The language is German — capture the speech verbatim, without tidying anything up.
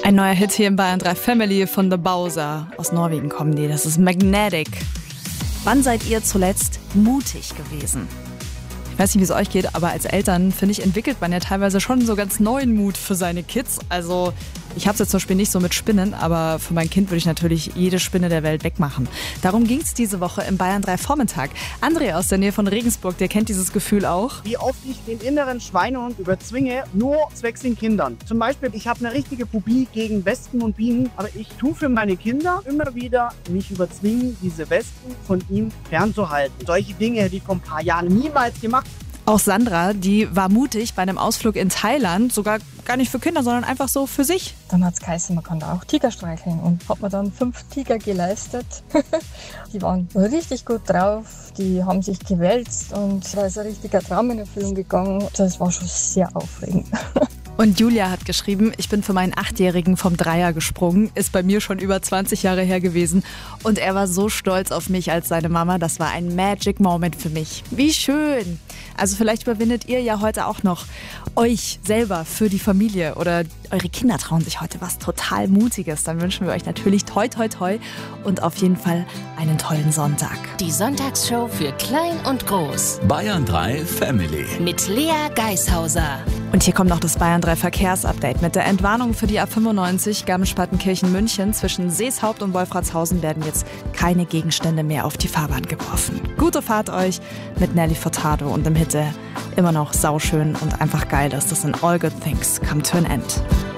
Ein neuer Hit hier in Bayern drei Family von The Bowser. Aus Norwegen kommen die, das ist Magnetic. Wann seid ihr zuletzt mutig gewesen? Ich weiß nicht, wie es euch geht, aber als Eltern, finde ich, entwickelt man ja teilweise schon so ganz neuen Mut für seine Kids. Also ich habe es jetzt zum Beispiel nicht so mit Spinnen, aber für mein Kind würde ich natürlich jede Spinne der Welt wegmachen. Darum ging es diese Woche im Bayern drei Vormittag. André aus der Nähe von Regensburg, der kennt dieses Gefühl auch. Wie oft ich den inneren Schweinehund überzwinge, nur zwecks den Kindern. Zum Beispiel, ich habe eine richtige Phobie gegen Wespen und Bienen, aber ich tue für meine Kinder immer wieder mich überzwingen, diese Wespen von ihm fernzuhalten. Solche Dinge hätte ich vor ein paar Jahren niemals gemacht. Auch Sandra, die war mutig bei einem Ausflug in Thailand, sogar gar nicht für Kinder, sondern einfach so für sich. Dann hat es geheißen, man kann da auch Tiger streicheln und hat mir dann fünf Tiger geleistet. Die waren richtig gut drauf, die haben sich gewälzt und da ist ein richtiger Traum in Erfüllung gegangen. Das war schon sehr aufregend. Und Julia hat geschrieben, ich bin für meinen Achtjährigen vom Dreier gesprungen, ist bei mir schon über zwanzig Jahre her gewesen und er war so stolz auf mich als seine Mama, das war ein Magic Moment für mich. Wie schön! Also vielleicht überwindet ihr ja heute auch noch euch selber für die Familie oder eure Kinder trauen sich heute was total Mutiges. Dann wünschen wir euch natürlich toi toi toi und auf jeden Fall einen tollen Sonntag. Die Sonntagsshow für Klein und Groß. Bayern drei Family. Mit Lea Geishauser. Und hier kommt noch das Bayern drei Verkehrsupdate. Mit der Entwarnung für die A fünfundneunzig Garmisch-Partenkirchen-München zwischen Seeshaupt und Wolfratshausen werden jetzt keine Gegenstände mehr auf die Fahrbahn geworfen. Gute Fahrt euch mit Nelly Furtado und im Hitte immer noch sauschön und einfach geil ist. Das sind All Good Things Come to an End.